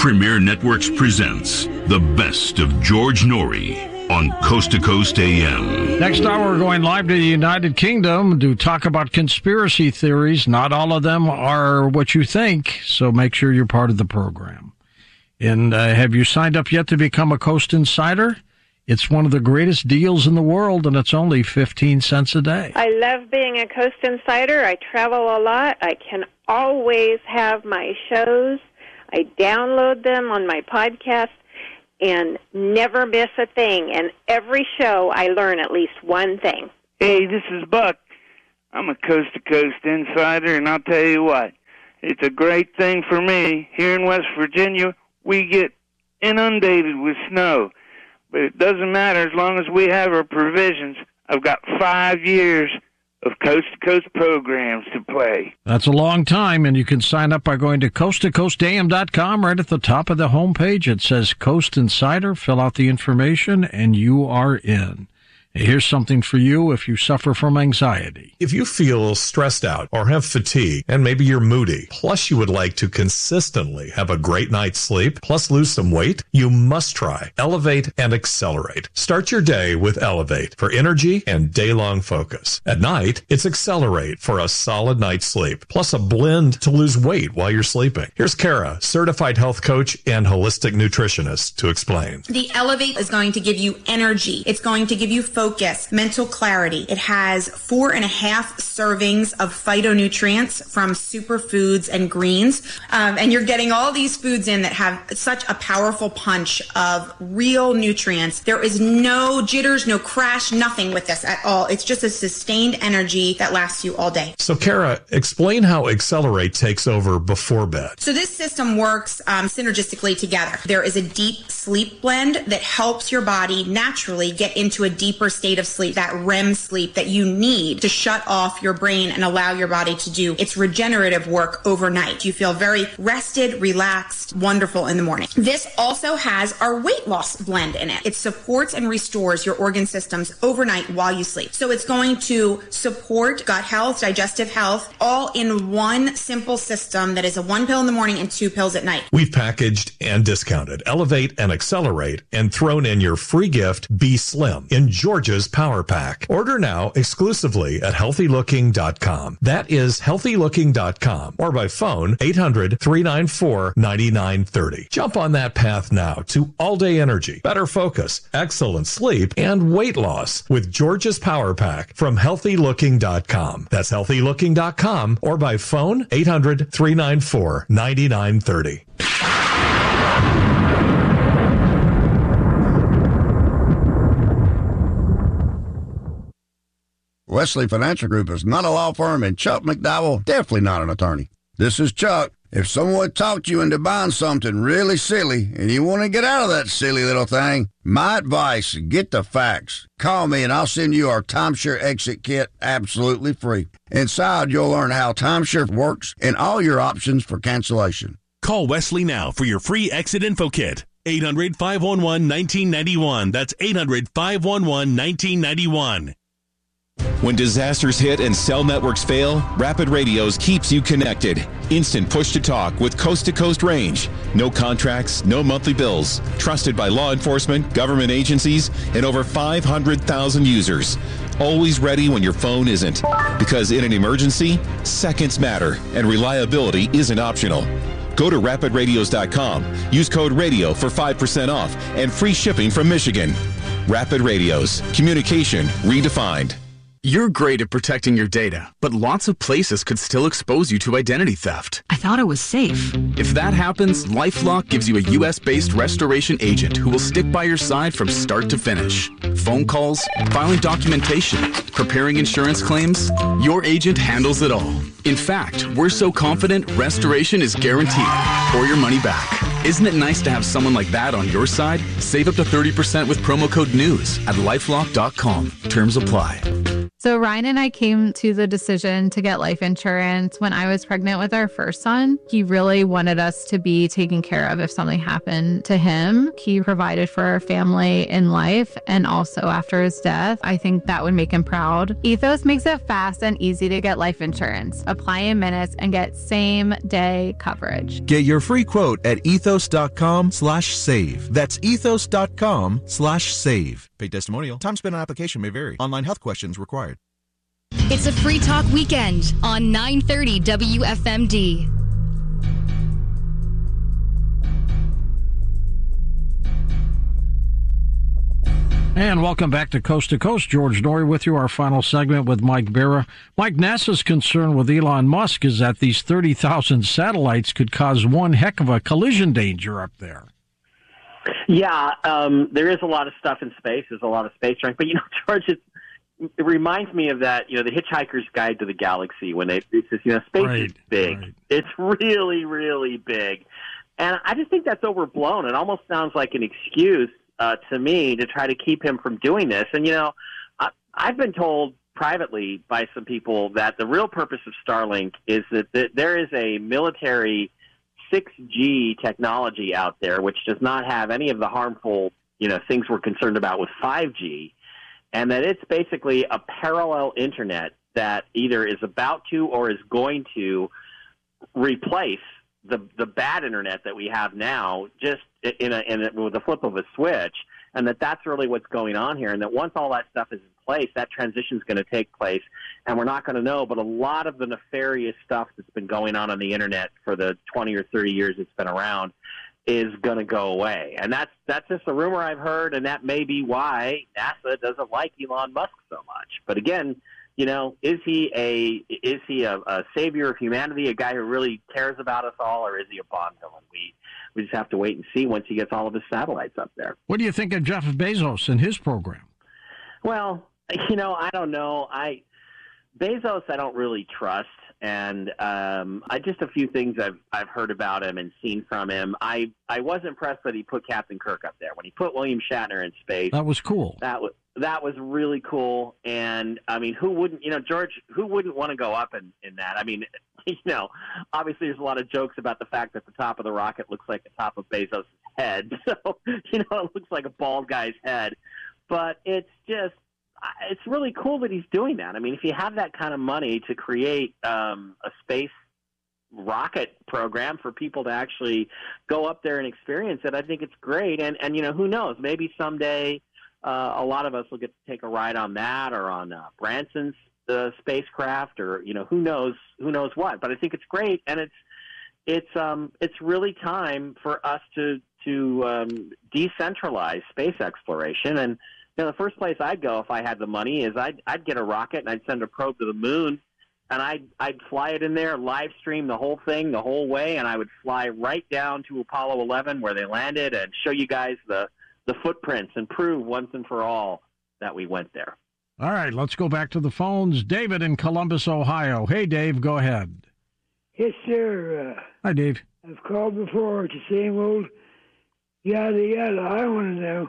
Premier Networks presents the best of George Noory on Coast to Coast AM. Next hour, we're going live to the United Kingdom to talk about conspiracy theories. Not all of them are what you think, so make sure you're part of the program. And have you signed up yet to become a Coast Insider? It's one of the greatest deals in the world, and it's only 15 cents a day. I love being a Coast Insider. I travel a lot. I can always have my shows. I download them on my podcast and never miss a thing. And every show, I learn at least one thing. Hey, this is Buck. I'm a Coast to Coast Insider, and I'll tell you what, it's a great thing for me. Here in West Virginia, we get inundated with snow. But it doesn't matter as long as we have our provisions. I've got 5 years of coast-to-coast programs to play. That's a long time, and you can sign up by going to coasttocoastam.com. Right at the top of the homepage, it says Coast Insider. Fill out the information, and you are in. Here's something for you if you suffer from anxiety. If you feel stressed out or have fatigue and maybe you're moody, plus you would like to consistently have a great night's sleep, plus lose some weight, you must try Elevate and Accelerate. Start your day with Elevate for energy and day-long focus. At night, it's Accelerate for a solid night's sleep, plus a blend to lose weight while you're sleeping. Here's Kara, certified health coach and holistic nutritionist, to explain. The Elevate is going to give you energy. It's going to give you focus, mental clarity. It has 4.5 servings of phytonutrients from superfoods and greens. And you're getting all these foods in that have such a powerful punch of real nutrients. There is no jitters, no crash, nothing with this at all. It's just a sustained energy that lasts you all day. So Kara, explain how Accelerate takes over before bed. So this system works synergistically together. There is a deep sleep blend that helps your body naturally get into a deeper state of sleep, that REM sleep that you need to shut off your brain and allow your body to do its regenerative work overnight. You feel very rested, relaxed, wonderful in the morning. This also has our weight loss blend in it. It supports and restores your organ systems overnight while you sleep. So it's going to support gut health, digestive health, all in one simple system that is a 1 pill in the morning and 2 pills at night. We've packaged and discounted Elevate and Accelerate and thrown in your free gift, Be Slim, in Georgia's Power Pack. Order now exclusively at healthylooking.com. That is healthylooking.com or by phone 800-394-9930. Jump on that path now to all-day energy, better focus, excellent sleep, and weight loss with Georgia's Power Pack from healthylooking.com. That's healthylooking.com or by phone 800-394-9930. Wesley Financial Group is not a law firm, and Chuck McDowell definitely not an attorney. This is Chuck. If someone talked you into buying something really silly and you want to get out of that silly little thing, my advice, get the facts. Call me and I'll send you our timeshare exit kit absolutely free. Inside, you'll learn how timeshare works and all your options for cancellation. Call Wesley now for your free exit info kit. 800-511-1991. That's 800-511-1991. When disasters hit and cell networks fail, Rapid Radios keeps you connected. Instant push-to-talk with coast-to-coast range. No contracts, no monthly bills. Trusted by law enforcement, government agencies, and over 500,000 users. Always ready when your phone isn't. Because in an emergency, seconds matter, and reliability isn't optional. Go to rapidradios.com. Use code RADIO for 5% off and free shipping from Michigan. Rapid Radios. Communication redefined. You're great at protecting your data, but lots of places could still expose you to identity theft. I thought it was safe. If that happens, LifeLock gives you a U.S.-based restoration agent who will stick by your side from start to finish. Phone calls, filing documentation, preparing insurance claims, your agent handles it all. In fact, we're so confident restoration is guaranteed or your money back. Isn't it nice to have someone like that on your side? Save up to 30% with promo code NEWS at LifeLock.com. Terms apply. So Ryan and I came to the decision to get life insurance when I was pregnant with our first son. He really wanted us to be taken care of if something happened to him. He provided for our family in life and also after his death. I think that would make him proud. Ethos makes it fast and easy to get life insurance. Apply in minutes and get same-day coverage. Get your free quote at ethos.com/save. That's ethos.com/save. Paid testimonial. Time spent on application may vary. Online health questions required. It's a Free Talk Weekend on 930 WFMD. And welcome back to Coast. George Noory with you, our final segment with Mike Barra. Mike, NASA's concern with Elon Musk is that these 30,000 satellites could cause one heck of a collision danger up there. Yeah, there is a lot of stuff in space. There's a lot of space junk. But, George, it reminds me of that, the Hitchhiker's Guide to the Galaxy, when it says, space is big. Right. It's really, really big. And I just think that's overblown. It almost sounds like an excuse to me to try to keep him from doing this. And, I've been told privately by some people that the real purpose of Starlink is that there is a military 6G technology out there which does not have any of the harmful, things we're concerned about with 5G. And that it's basically a parallel internet that either is about to or is going to replace the bad internet that we have now, just with the flip of a switch, and that's really what's going on here. And that once all that stuff is in place, that transition is going to take place, and we're not going to know. But a lot of the nefarious stuff that's been going on the internet for the 20 or 30 years it's been around is going to go away. And that's just a rumor I've heard, and that may be why NASA doesn't like Elon Musk so much. But again, is he a savior of humanity, a guy who really cares about us all, or is he a Bond villain? We just have to wait and see once he gets all of his satellites up there. What do you think of Jeff Bezos and his program? Well, I don't know. Bezos I don't really trust, and just a few things I've heard about him and seen from him. I was impressed that he put Captain Kirk up there. When he put William Shatner in space, that was cool. That was really cool. And I mean, who wouldn't, George, who wouldn't want to go up in that? I mean, obviously there's a lot of jokes about the fact that the top of the rocket looks like the top of Bezos' head. So, it looks like a bald guy's head, but it's really cool that he's doing that. I mean, if you have that kind of money to create a space rocket program for people to actually go up there and experience it, I think it's great. And who knows, maybe someday a lot of us will get to take a ride on that, or on Branson's spacecraft, or who knows what. But I think it's great, and it's really time for us to decentralize space exploration. And the first place I'd go if I had the money is I'd get a rocket and I'd send a probe to the moon, and I'd fly it in there, live stream the whole thing the whole way, and I would fly right down to Apollo 11 where they landed and show you guys the footprints and prove once and for all that we went there. All right, let's go back to the phones. David in Columbus, Ohio. Hey, Dave, go ahead. Yes, sir. Hi, Dave. I've called before. It's the same old yada yada. I want to know,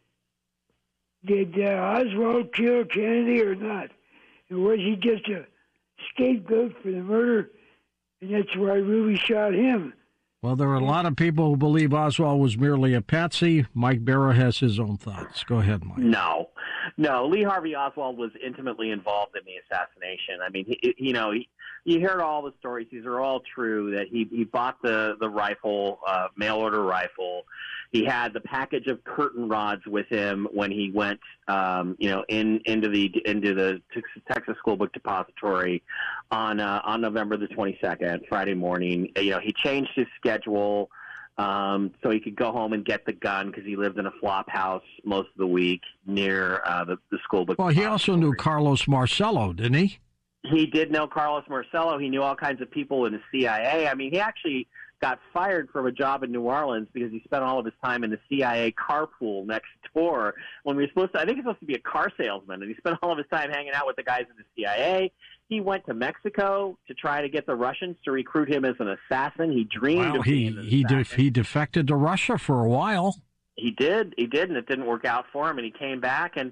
did Oswald kill Kennedy or not? And was he just a scapegoat for the murder, and that's why Ruby shot him? Well, there are a lot of people who believe Oswald was merely a patsy. Mike Barra has his own thoughts. Go ahead, Mike. No. Lee Harvey Oswald was intimately involved in the assassination. I mean, you heard all the stories. These are all true, that he bought the rifle, mail-order rifle. He had the package of curtain rods with him when he went, into the Texas School Book Depository on November the 22nd, Friday morning. He changed his schedule so he could go home and get the gun, because he lived in a flop house most of the week near the school book. Well, he also knew Carlos Marcello, didn't he? He did know Carlos Marcello. He knew all kinds of people in the CIA. I mean, he actually got fired from a job in New Orleans because he spent all of his time in the CIA carpool next door when we were supposed to, I think he's supposed to be a car salesman, and he spent all of his time hanging out with the guys in the CIA. He went to Mexico to try to get the Russians to recruit him as an assassin. He dreamed of being an assassin. He defected to Russia for a while. He did, and it didn't work out for him, and he came back, and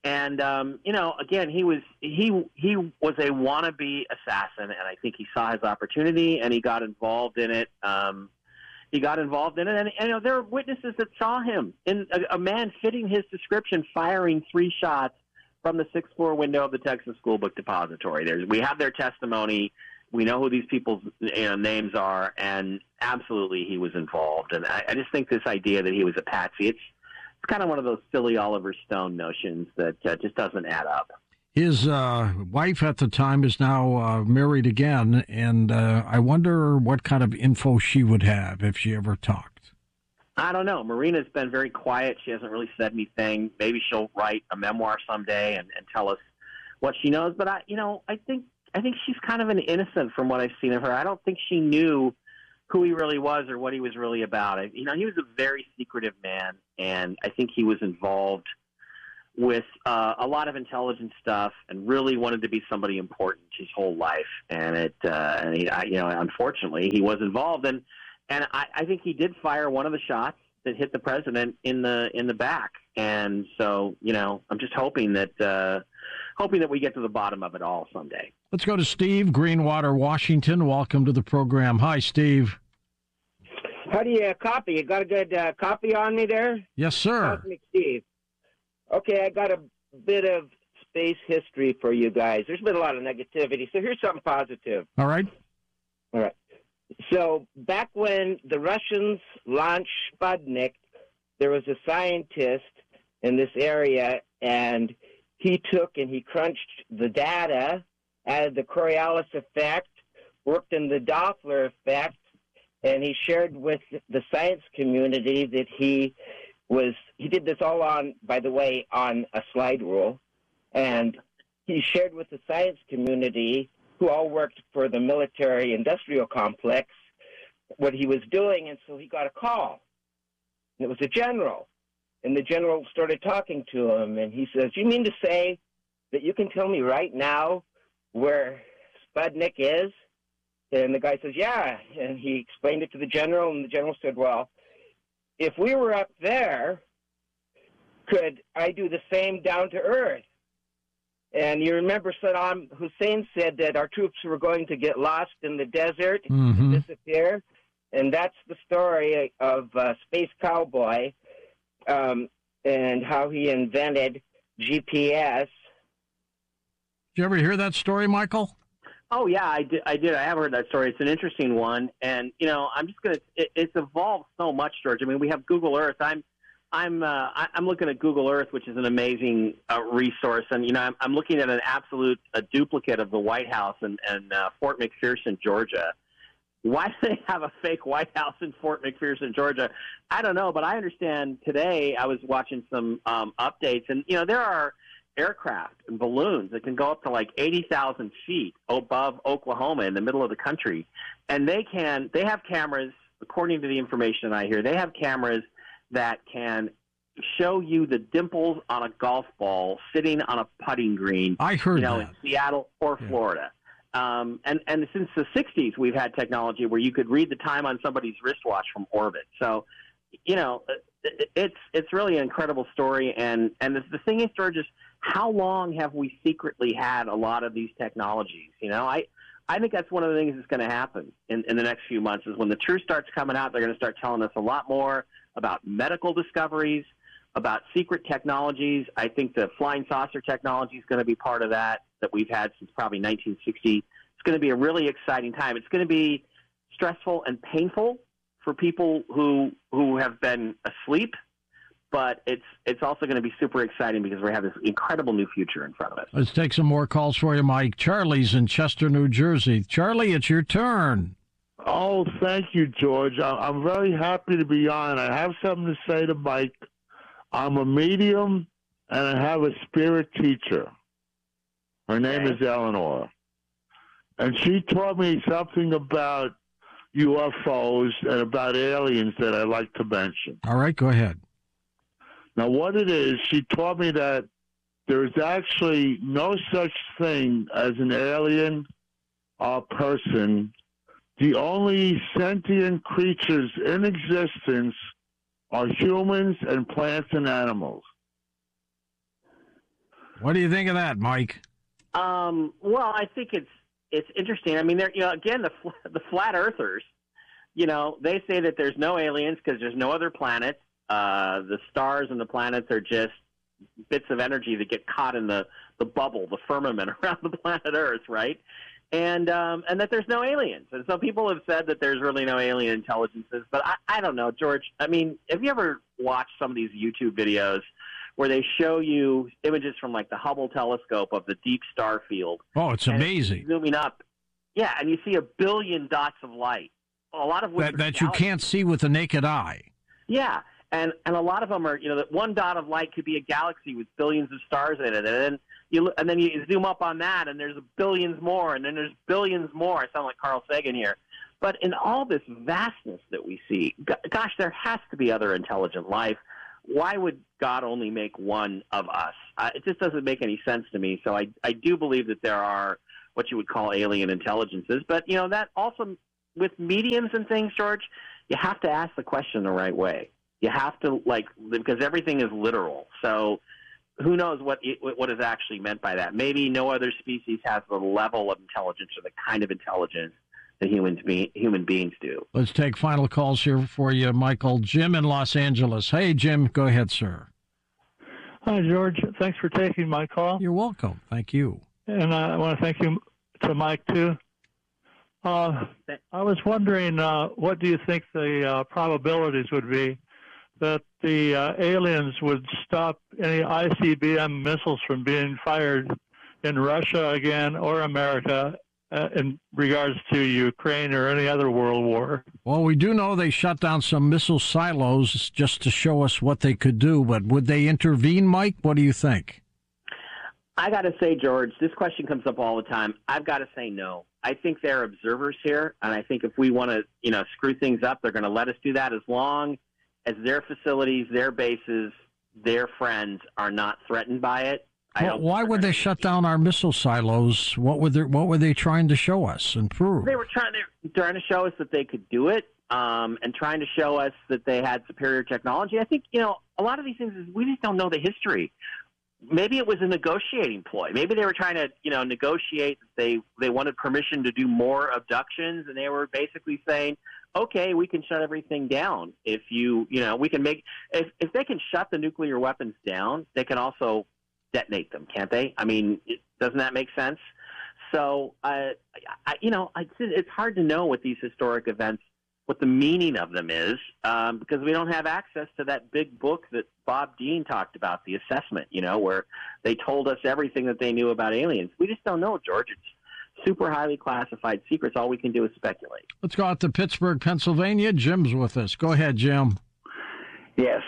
And again, he was a wannabe assassin, and I think he saw his opportunity and he got involved in it. And there are witnesses that saw him in a man fitting his description, firing 3 shots from the 6th floor window of the Texas School Book Depository. We have their testimony. We know who these people's names are, and absolutely he was involved. And I just think this idea that he was a patsy, it's kind of one of those silly Oliver Stone notions that just doesn't add up. His wife at the time is now married again, and I wonder what kind of info she would have if she ever talked. I don't know. Marina's been very quiet. She hasn't really said anything. Maybe she'll write a memoir someday and tell us what she knows. But I think she's kind of an innocent from what I've seen of her. I don't think she knew who he really was or what he was really about. He was a very secretive man, and I think he was involved with a lot of intelligence stuff and really wanted to be somebody important his whole life. And unfortunately, he was involved. And I think he did fire one of the shots that hit the president in the back. And so, I'm just hoping that we get to the bottom of it all someday. Let's go to Steve, Greenwater, Washington. Welcome to the program. Hi, Steve. How do you copy? You got a good copy on me there? Yes, sir. Cosmic Steve. Okay, I got a bit of space history for you guys. There's been a lot of negativity, so here's something positive. All right. So back when the Russians launched Sputnik, there was a scientist in this area, and he took and he crunched the data, added the Coriolis effect, worked in the Doppler effect, and he shared with the science community that he did this all on, by the way, on a slide rule, and he shared with the science community, who all worked for the military-industrial complex, what he was doing, and so he got a call. And it was a general, and the general started talking to him, and he says, "You mean to say that you can tell me right now where Sputnik is?" And the guy says, "Yeah," and he explained it to the general, and the general said, "Well, if we were up there, could I do the same down to Earth?" And you remember Saddam Hussein said that our troops were going to get lost in the desert and disappear. And that's the story of Space Cowboy and how he invented GPS. Did you ever hear that story, Michael? Oh, yeah, I did. I have heard that story. It's an interesting one. And, I'm just going to – it's evolved so much, George. I mean, we have Google Earth. I'm looking at Google Earth, which is an amazing resource, and I'm looking at a duplicate of the White House in Fort McPherson, Georgia. Why do they have a fake White House in Fort McPherson, Georgia? I don't know, but I understand today. I was watching some updates, and there are aircraft and balloons that can go up to like 80,000 feet above Oklahoma in the middle of the country, and they have cameras. According to the information I hear, they have cameras that can show you the dimples on a golf ball sitting on a putting green. I heard that. In Seattle or Florida. And since the 60s, we've had technology where you could read the time on somebody's wristwatch from orbit. So, it's really an incredible story. And the thing is, George, is how long have we secretly had a lot of these technologies? I think that's one of the things that's going to happen in the next few months is when the truth starts coming out, they're going to start telling us a lot more about medical discoveries, about secret technologies. I think the flying saucer technology is going to be part of that we've had since probably 1960. It's going to be a really exciting time. It's going to be stressful and painful for people who have been asleep, but it's also going to be super exciting because we have this incredible new future in front of us. Let's take some more calls for you, Mike. Charlie's in Chester, New Jersey. Charlie, it's your turn. Oh, thank you, George. I'm very happy to be on. I have something to say to Mike. I'm a medium, and I have a spirit teacher. Her name is Eleanor. And she taught me something about UFOs and about aliens that I'd like to mention. All right, go ahead. Now, what it is, she taught me that there's actually no such thing as an alien person. The only sentient creatures in existence are humans and plants and animals. What do you think of that, Mike? Well, I think it's interesting. I mean, again, the flat earthers, they say that there's no aliens because there's no other planets. The stars and the planets are just bits of energy that get caught in the bubble, the firmament around the planet Earth, right? And that there's no aliens. And so people have said that there's really no alien intelligences. But I don't know, George. I mean, have you ever watched some of these YouTube videos where they show you images from like the Hubble telescope of the deep star field? Oh, it's amazing. Zooming up. Yeah, and you see 1 billion dots of light. A lot of which that you can't see with the naked eye. Yeah, and a lot of them are, that one dot of light could be a galaxy with billions of stars in it, and then you zoom up on that, and there's billions more, and then there's billions more. I sound like Carl Sagan here, but in all this vastness that we see, gosh, there has to be other intelligent life. Why would God only make one of us? It just doesn't make any sense to me. So I do believe that there are what you would call alien intelligences, but that also with mediums and things, George, you have to ask the question the right way. You have to, because everything is literal. So who knows what is actually meant by that? Maybe no other species has the level of intelligence or the kind of intelligence that human beings do. Let's take final calls here for you, Michael. Jim in Los Angeles. Hey, Jim, go ahead, sir. Hi, George. Thanks for taking my call. You're welcome. Thank you. And I want to thank you to Mike, too. I was wondering, what do you think the probabilities would be that the aliens would stop any ICBM missiles from being fired in Russia again or America in regards to Ukraine or any other world war? Well, we do know they shut down some missile silos just to show us what they could do, but would they intervene, Mike? What do you think? I got to say, George, this question comes up all the time. I've got to say no. I think they're observers here, and I think if we want to, screw things up, they're going to let us do that as long as their facilities, their bases, their friends are not threatened by it. Why would they shut down our missile silos? What were they trying to show us and prove? They were trying to show us that they could do it, and trying to show us that they had superior technology. I think a lot of these things is we just don't know the history. Maybe it was a negotiating ploy. Maybe they were trying to, negotiate. They wanted permission to do more abductions, and they were basically saying, "Okay, we can shut everything down. If we can make if they can shut the nuclear weapons down, they can also detonate them, can't they? I mean, doesn't that make sense?" So, it's hard to know what these historic events, what the meaning of them is, because we don't have access to that big book that Bob Dean talked about, The Assessment, where they told us everything that they knew about aliens. We just don't know, George. It's super highly classified secrets. All we can do is speculate. Let's go out to Pittsburgh, Pennsylvania. Jim's with us. Go ahead, Jim. Yes.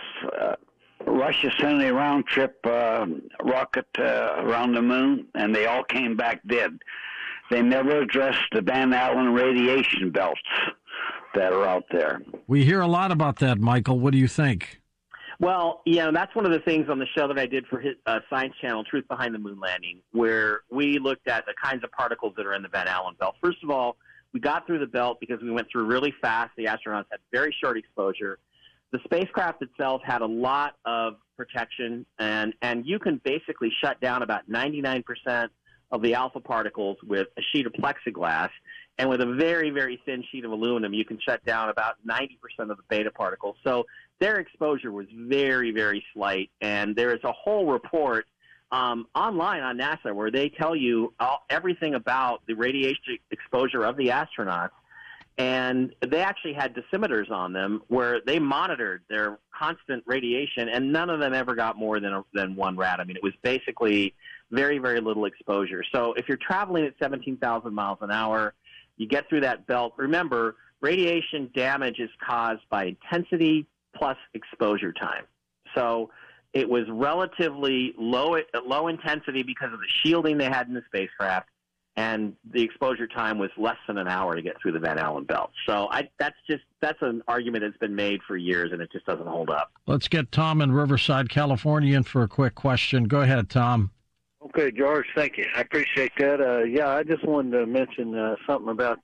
Russia sent a round-trip rocket around the moon, and they all came back dead. They never addressed the Van Allen radiation belts that are out there. We hear a lot about that, Michael. What do you think? Well, that's one of the things on the show that I did for his Science Channel, Truth Behind the Moon Landing, where we looked at the kinds of particles that are in the Van Allen belt. First of all, we got through the belt because we went through really fast. The astronauts had very short exposure. The spacecraft itself had a lot of protection, and you can basically shut down about 99% of the alpha particles with a sheet of plexiglass, and with a very, very thin sheet of aluminum, you can shut down about 90% of the beta particles. So their exposure was very, very slight, and there is a whole report online on NASA where they tell you everything about the radiation exposure of the astronauts, and they actually had dosimeters on them where they monitored their constant radiation, and none of them ever got more than 1 rad. I mean, it was basically very, very little exposure. So if you're traveling at 17,000 miles an hour, you get through that belt. Remember, radiation damage is caused by intensity plus exposure time. So it was relatively low intensity because of the shielding they had in the spacecraft, and the exposure time was less than an hour to get through the Van Allen belt. So that's an argument that's been made for years, and it just doesn't hold up. Let's get Tom in Riverside, California, in for a quick question. Go ahead, Tom. Okay, George, thank you. I appreciate that. I just wanted to mention something about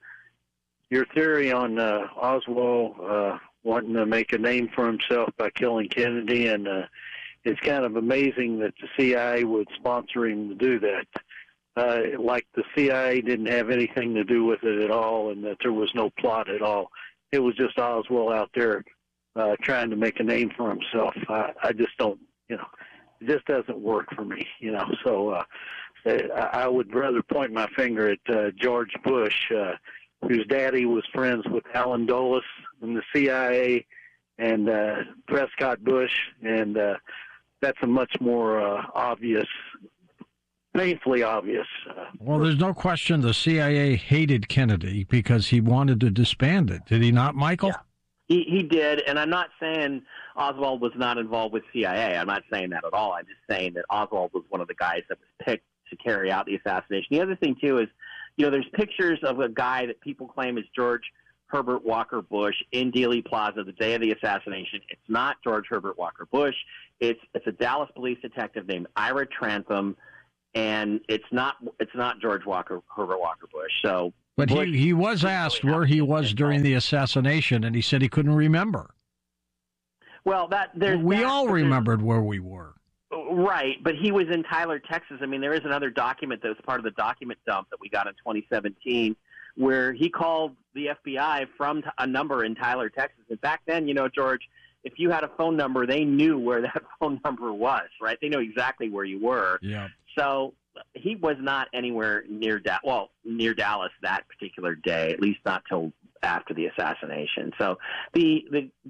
your theory on Oswald wanting to make a name for himself by killing Kennedy, and it's kind of amazing that the CIA would sponsor him to do that. Like the CIA didn't have anything to do with it at all, and that there was no plot at all. It was just Oswald out there trying to make a name for himself. I just don't, it just doesn't work for me, So I would rather point my finger at George Bush, whose daddy was friends with Alan Dulles in the CIA and Prescott Bush, and that's a much more obvious, painfully obvious. Well, there's no question the CIA hated Kennedy because he wanted to disband it. Did he not, Michael? Yeah. He did, and I'm not saying Oswald was not involved with CIA. I'm not saying that at all. I'm just saying that Oswald was one of the guys that was picked to carry out the assassination. The other thing, too, is, there's pictures of a guy that people claim is George Herbert Walker Bush in Dealey Plaza the day of the assassination. It's not George Herbert Walker Bush. It's a Dallas police detective named Ira Trantham, and it's not George Herbert Walker Bush. So, but Bush, he was asked where he was during the assassination, and he said he couldn't remember. Well, we all remembered where we were. Right, but he was in Tyler, Texas. I mean, there is another document that was part of the document dump that we got in 2017 where he called the FBI from a number in Tyler, Texas. And back then, George, if you had a phone number, they knew where that phone number was, right? They knew exactly where you were. Yeah. So he was not anywhere near Dallas that particular day, at least not till after the assassination. So the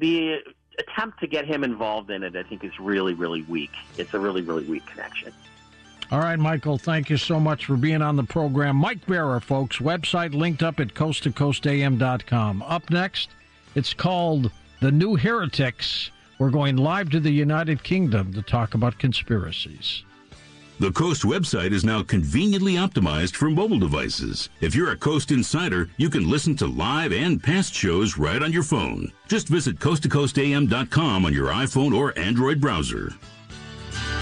attempt to get him involved in it, I think, is really, really weak. It's a really, really weak connection. All right, Michael, thank you so much for being on the program. Mike Bearer, folks, website linked up at coasttocoastam.com. Up next, it's called The New Heretics. We're going live to the United Kingdom to talk about conspiracies. The Coast website is now conveniently optimized for mobile devices. If you're a Coast Insider, you can listen to live and past shows right on your phone. Just visit coasttocoastam.com on your iPhone or Android browser.